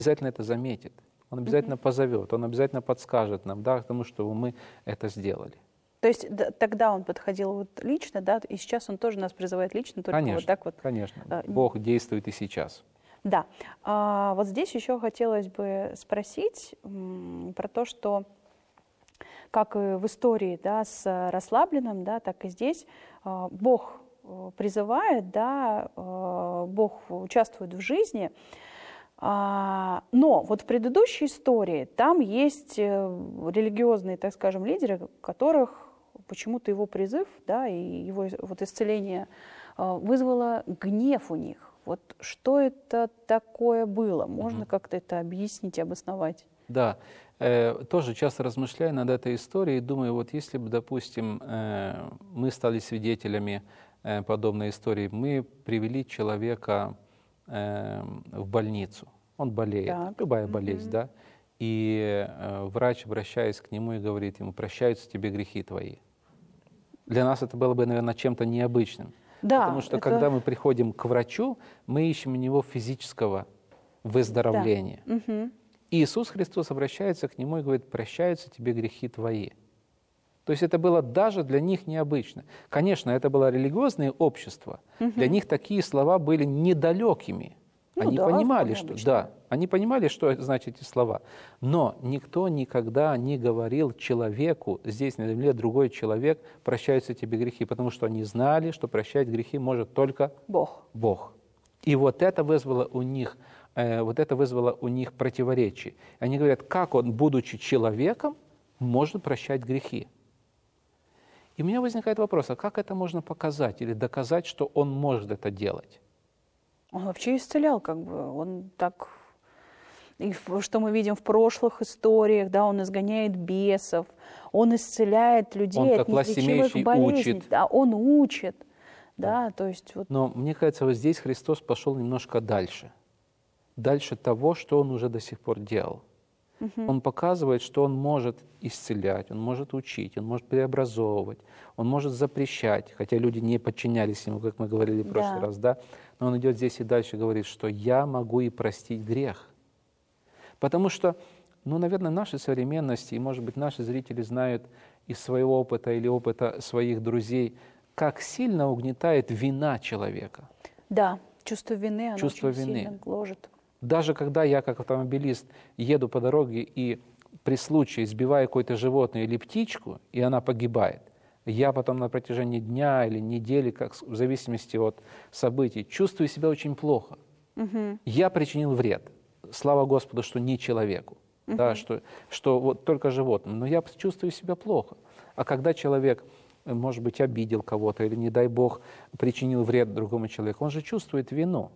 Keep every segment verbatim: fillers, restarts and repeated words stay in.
обязательно это заметит, Он обязательно mm-hmm. позовет, Он обязательно подскажет нам, да, к тому, чтобы мы это сделали. То есть да, тогда Он подходил вот лично, да, и сейчас Он тоже нас призывает лично, только конечно, вот так вот. Конечно, а, Бог действует и сейчас. Да. А, вот здесь еще хотелось бы спросить м, про то, что как и в истории, да, с расслабленным, да, так и здесь а, Бог призывает, да, а, Бог участвует в жизни. А, но вот в предыдущей истории там есть религиозные, так скажем, лидеры, которых почему-то его призыв, да, и его вот исцеление а, вызвало гнев у них. Вот что это такое было? Можно mm-hmm. как-то это объяснить, обосновать? Да, э, тоже часто размышляю над этой историей, думаю, вот если бы, допустим, э, мы стали свидетелями э, подобной истории, мы привели человека э, в больницу, он болеет, так. любая болезнь, mm-hmm. да, и э, врач, обращаясь к нему, и говорит ему: прощаются тебе грехи твои. Для нас это было бы, наверное, чем-то необычным. Да, потому что, это... когда мы приходим к врачу, мы ищем у него физического выздоровления. Да. Угу. И Иисус Христос обращается к нему и говорит: прощаются тебе грехи твои. То есть это было даже для них необычно. Конечно, это было религиозное общество. Угу. Для них такие слова были недалекими. Ну, они да, понимали, что, обычно. да, они понимали, что значат эти слова. Но никто никогда не говорил человеку, здесь на земле другой человек, прощаются тебе грехи, потому что они знали, что прощать грехи может только Бог. Бог. И вот это вызвало у них, э, вот это вызвало у них противоречие. Они говорят: как он, будучи человеком, может прощать грехи? И у меня возникает вопрос: а как это можно показать или доказать, что он может это делать? Он вообще исцелял, как бы, он так, и что мы видим в прошлых историях, да, он изгоняет бесов, он исцеляет людей он, от неизлечимых болезней, учит. Да, он учит, да, да, то есть вот. Но мне кажется, вот здесь Христос пошел немножко дальше, дальше того, что он уже до сих пор делал. Угу. Он показывает, что он может исцелять, он может учить, он может преобразовывать, он может запрещать, хотя люди не подчинялись ему, как мы говорили в прошлый да. раз, да? Но он идет здесь и дальше говорит, что я могу и простить грех. Потому что, ну, наверное, наши современности, и, может быть, наши зрители знают из своего опыта или опыта своих друзей, как сильно угнетает вина человека. Да, чувство вины, оно чувство очень вины. сильно гложет. Даже когда я, как автомобилист, еду по дороге и при случае сбиваю какое-то животное или птичку, и она погибает, я потом на протяжении дня или недели, как, в зависимости от событий, чувствую себя очень плохо. Угу. Я причинил вред. Слава Господу, что не человеку, угу. да, что, что вот только животным. Но я чувствую себя плохо. А когда человек, может быть, обидел кого-то или, не дай Бог, причинил вред другому человеку, он же чувствует вину.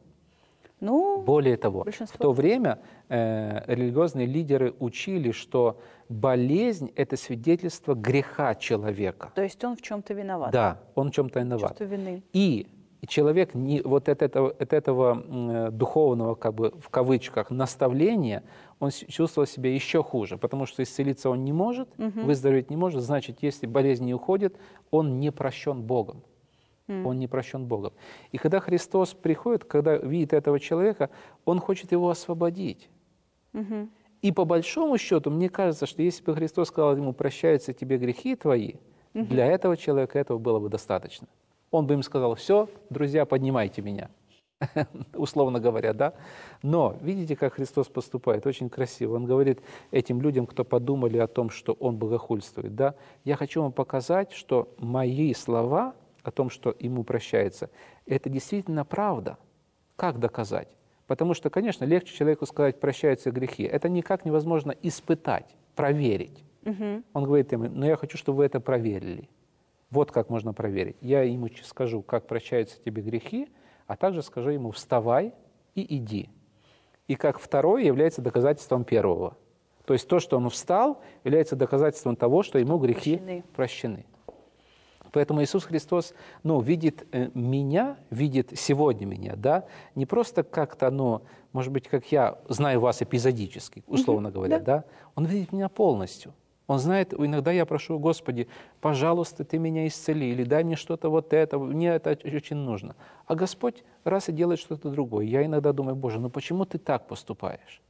Ну, более того, большинство... в то время э, религиозные лидеры учили, что болезнь – это свидетельство греха человека. То есть он в чем-то виноват. Да, он в чем-то виноват. Чувство вины. И человек не, вот от этого, от этого э, духовного, как бы, в кавычках, наставления, он чувствовал себя еще хуже, потому что исцелиться он не может, угу. выздороветь не может, значит, если болезнь не уходит, он не прощен Богом. Он не прощен Богом. И когда Христос приходит, когда видит этого человека, Он хочет его освободить. Угу. И по большому счету, мне кажется, что если бы Христос сказал ему: прощаются тебе грехи твои, угу. для этого человека этого было бы достаточно. Он бы им сказал: все, друзья, поднимайте меня. Условно говоря, да? Но видите, как Христос поступает? Очень красиво. Он говорит этим людям, кто подумали о том, что Он богохульствует, да? Я хочу вам показать, что мои слова о том, что ему прощается, это действительно правда. Как доказать? Потому что, конечно, легче человеку сказать: прощаются грехи. Это никак невозможно испытать, проверить. Угу. Он говорит ему: но я хочу, чтобы вы это проверили. Вот как можно проверить. Я ему скажу, как прощаются тебе грехи, а также скажу ему: вставай и иди. И как второе является доказательством первого. То есть то, что он встал, является доказательством того, что ему грехи прощены. прощены. Поэтому Иисус Христос, ну, видит э, меня, видит сегодня меня, да, не просто как-то, ну, может быть, как я знаю вас эпизодически, условно mm-hmm, говоря, да. да, Он видит меня полностью. Он знает, иногда я прошу: Господи, пожалуйста, Ты меня исцели, или дай мне что-то вот это, мне это очень нужно. А Господь раз и делает что-то другое. Я иногда думаю: Боже, ну почему Ты так поступаешь?